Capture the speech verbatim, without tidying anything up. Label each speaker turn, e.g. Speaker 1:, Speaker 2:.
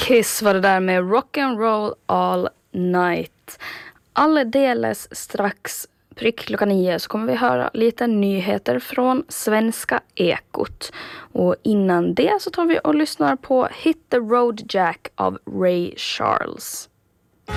Speaker 1: Kiss var det där med Rock'n'Roll All Night. Alldeles strax prick klockan nio så kommer vi höra lite nyheter från Svenska Ekot. Och innan det så tar vi och lyssnar på Hit the Road Jack av Ray Charles.